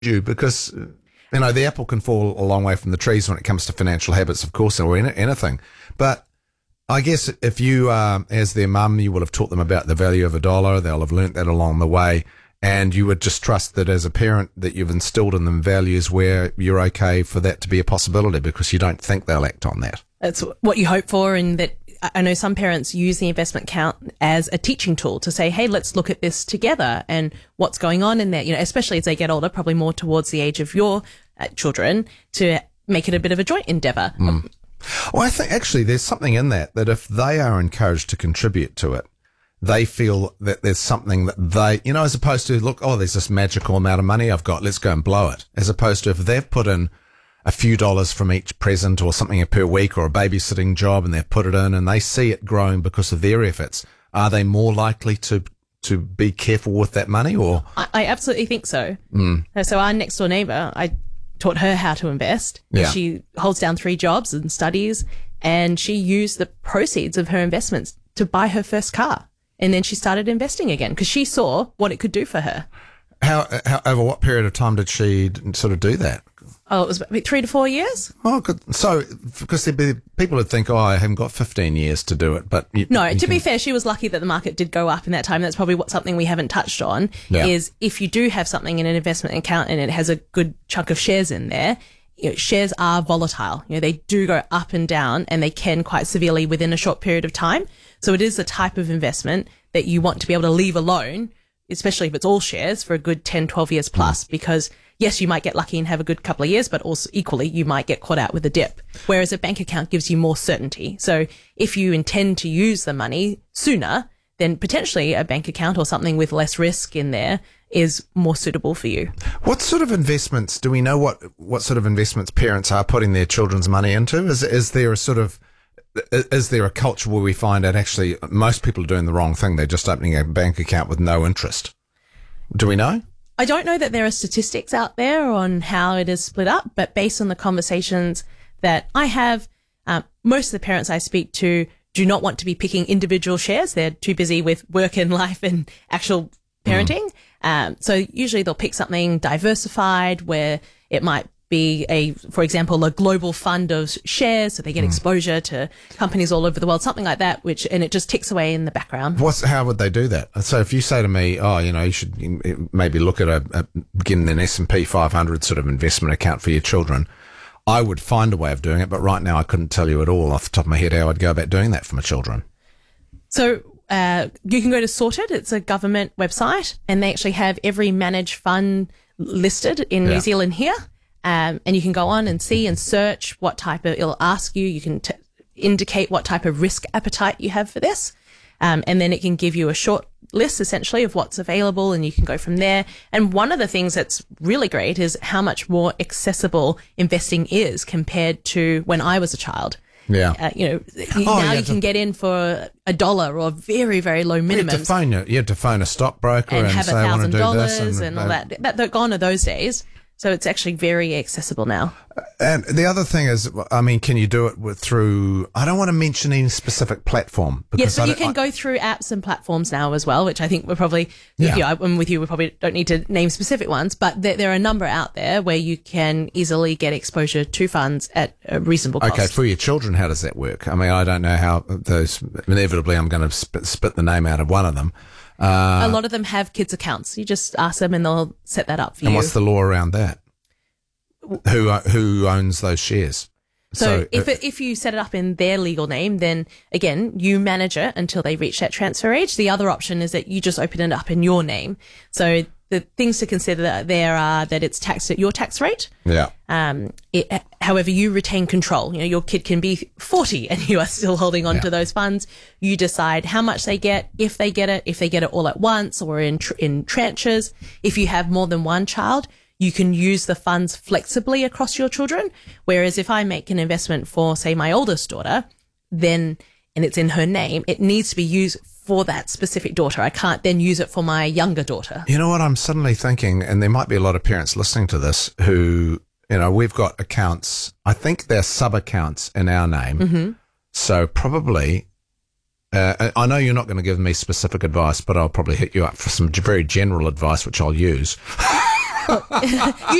you because, the apple can fall a long way from the trees when it comes to financial habits, of course, or anything. But I guess if you, as their mum, you will have taught them about the value of a dollar. They'll have learnt that along the way. And you would just trust that as a parent that you've instilled in them values where you're okay for that to be a possibility because you don't think they'll act on that. That's what you hope for, and that I know some parents use the investment account as a teaching tool to say, hey, let's look at this together and what's going on in there, especially as they get older, probably more towards the age of your children, to make it a bit of a joint endeavour. Well, I think actually there's something in that if they are encouraged to contribute to it, they feel that there's something that they, as opposed to, look, there's this magical amount of money I've got, let's go and blow it. As opposed to if they've put in a few dollars from each present or something per week or a babysitting job and they've put it in and they see it growing because of their efforts, are they more likely to be careful with that money? Or I absolutely think so. So our next door neighbour, I taught her how to invest. Yeah. She holds down 3 jobs and studies, and she used the proceeds of her investments to buy her first car. And then she started investing again because she saw what it could do for her. How over what period of time did she sort of do that? Oh, it was about 3 to 4 years. Oh, good. So, because there'd be people would think, I haven't got 15 years to do it, but to be fair, she was lucky that the market did go up in that time. That's probably something we haven't touched on. Yeah. Is if you do have something in an investment account and it has a good chunk of shares in there, shares are volatile. They do go up and down, and they can quite severely within a short period of time. So it is a type of investment that you want to be able to leave alone, especially if it's all shares, for a good 10, 12 years plus, because yes, you might get lucky and have a good couple of years, but also equally you might get caught out with a dip. Whereas a bank account gives you more certainty. So if you intend to use the money sooner, then potentially a bank account or something with less risk in there is more suitable for you. What sort of investments, do we know what sort of investments parents are putting their children's money into? Is there a culture where we find that actually most people are doing the wrong thing? They're just opening a bank account with no interest. Do we know? I don't know that there are statistics out there on how it is split up, but based on the conversations that I have, most of the parents I speak to do not want to be picking individual shares. They're too busy with work and life and actual parenting. So usually they'll pick something diversified where it might be for example, a global fund of shares, so they get exposure to companies all over the world, something like that, and it just ticks away in the background. How would they do that? So if you say to me, you should maybe look at getting an S&P 500 sort of investment account for your children, I would find a way of doing it, but right now I couldn't tell you at all off the top of my head how I'd go about doing that for my children. So you can go to Sorted. It's a government website, and they actually have every managed fund listed in New Zealand here. And you can go on and see and search what type of, it'll ask you, you can indicate what type of risk appetite you have for this. And then it can give you a short list essentially of what's available, and you can go from there. And one of the things that's really great is how much more accessible investing is compared to when I was a child. Yeah. You can get in for $1 or very, very low minimums. You had to phone a stockbroker and have say, I want to do this. $1,000 and all that. They're gone are those days. So it's actually very accessible now. And the other thing is, can you do it through, I don't want to mention any specific platform. Yes, so you can go through apps and platforms now as well, which I think we're probably, we probably don't need to name specific ones, but there are a number out there where you can easily get exposure to funds at a reasonable cost. Okay, for your children, how does that work? I don't know how those, inevitably I'm going to spit the name out of one of them. A lot of them have kids' accounts. You just ask them and they'll set that up for you. And what's the law around that? Who owns those shares? So if you set it up in their legal name, then again, you manage it until they reach that transfer age. The other option is that you just open it up in your name. So the things to consider there are that it's taxed at your tax rate. Yeah. However, you retain control. Your kid can be 40 and you are still holding on to those funds. You decide how much they get, if they get it all at once or in tranches. If you have more than one child, you can use the funds flexibly across your children. Whereas if I make an investment for, say, my oldest daughter, and it's in her name, it needs to be used for that specific daughter. I can't then use it for my younger daughter. You know what I'm suddenly thinking, and there might be a lot of parents listening to this who, we've got accounts, I think they're sub-accounts in our name. Mm-hmm. So probably, I know you're not going to give me specific advice, but I'll probably hit you up for some very general advice, which I'll use. You